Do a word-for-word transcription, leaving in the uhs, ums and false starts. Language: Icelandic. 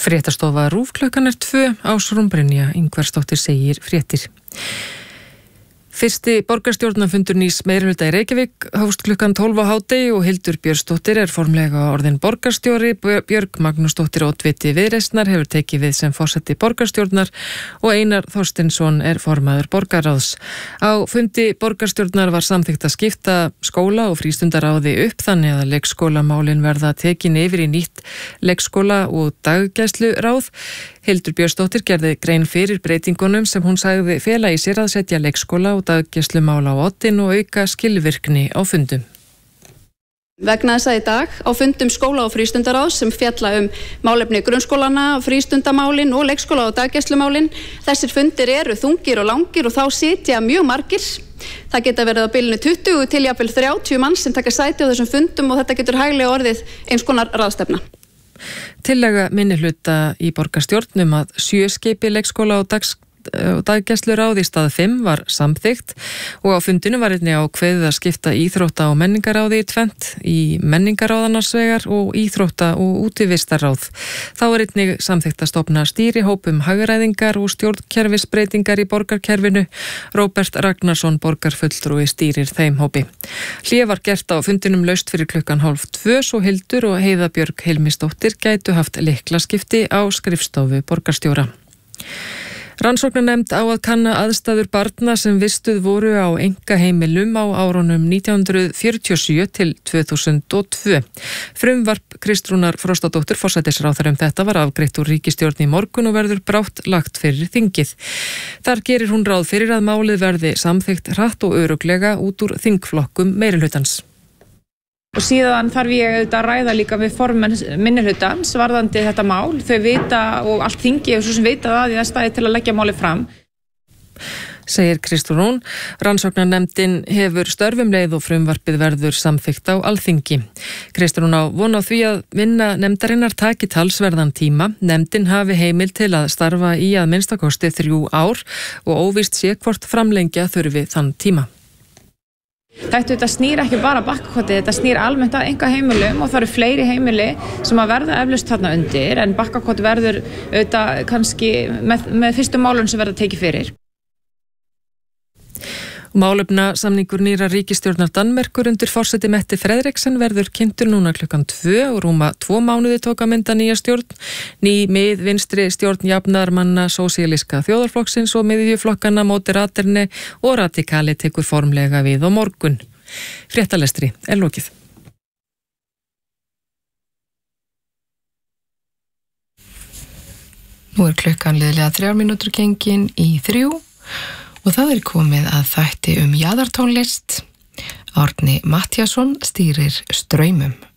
Fréttastofa RÚV klukkan er tvö, Ásrún Brynja Ingvarsdóttir segir fréttir. Fyrsti borgarstjórnarfundur nýs meirihluta í Reykjavík hófst klukkan tólf á hádegi og Hildur Björnsdóttir er formlega orðin borgarstjóri. Björg Magnúsdóttir oddviti Viðreisnar hefur tekið við sem forseti borgarstjórnar og Einar Þorsteinsson er formaður borgarráðs. Á fundi borgarstjórnar var samþykkt að skipta skóla og frístundaráði upp þannig að leikskólamálin verða tekin yfir í nýtt leikskóla og daggæsluráð. Hildur Björnsdóttir gerði grein fyrir breytingunum sem hún sagði fela í sér að setja leikskóla og daggæslumála á oddinn og auka skilvirkni á fundum. Vegna þess að í dag á fundum skóla- og frístundaráðs sem fjalla um málefni grunnskólana, frístundamálin og leikskóla- og daggæslumálin. Þessir fundir eru þungir og langir og þá sitja mjög margir. Það geta verið á bilinu tuttugu til jafnvel þrjátíu manns sem taka sæti á þessum fundum og þetta getur hæglega orðið eins konar ráðstefna. Tillaga minnihluta í borgarstjórnum að sjö skipi leikskóla og dags daggæsluráð í stað fimm var samþykkt og á fundinu var einnig ákveðið að skipta íþrótta- og menningaráði í tvennt, í menningaráðanarsvegar og íþrótta- og útivistarráð. Þá er einnig samþykkt að stofna stýrihópum hagræðingar og stjórnkerfisbreytingar í borgarkerfinu. Róbert Ragnarsson borgarfulltrúi stýrir þeim hópi. Hlé var gert á fundinum laust fyrir klukkan hálf tvö svo Hildur og Heiða Björg Hilmisdóttir gætu haft lyklaskipti á skrifstofu borgarstjóra. Rannsóknarnefnd á að kanna aðstæður barna sem vistuð voru á einkaheimilum á árunum nítján hundruð fjörutíu og sjö til tvö þúsund og tvö. Frumvarp Kristrúnar Frostadóttur forsætisráðherra um þetta var afgreitt úr ríkisstjórn í morgun og verður brátt lagt fyrir þingið. Þar gerir hún ráð fyrir að málið verði samþykkt hratt og örugglega út úr þingflokkum meirihlutans. Og síðan þarf ég auðvitað að ræða líka við formenn minnihlutans varðandi þetta mál. Þau vita og allt þingi og svo sem vita það í það staði til að leggja málið fram. Segir Kristrún. Rannsóknarnefndin hefur störfum leið og frumvarpið verður samþykkt á Alþingi. Kristrún á von á því að vinna nefndarinnar taki talsverðan tíma. Nefndin hafi heimild til að starfa í að minnstakosti þrjú ár og óvíst sé hvort framlengja þurfi þann tíma. Þetta, þetta snýr ekki bara Bakkakoti, þetta snýr almennt að einkaheimilum og það eru fleiri heimili sem að verða eflaust þarna undir en Bakkakoti verður auðvitað kannski með, með fyrstu málun sem verða tekið fyrir. Málefna samningur nýra ríkisstjórnar Danmerkur undir forseti Mette Frederiksen verður kynntur núna klukkan tvö og rúma tvo mánuði tók að mynda nýja stjórn. Ný mið vinstri stjórn jafnaðarmanna sósíalíska þjóðarflokksins og miðjuflokkana Moderaterni og Radikali tekur formlega við á morgun. Fréttalestri er lokið. Nú er klukkan liðlega þrjár mínútur gengin í þrjú. Og það er komið að þætti um jaðartónlist. Árni Matthíasson stýrir straumum.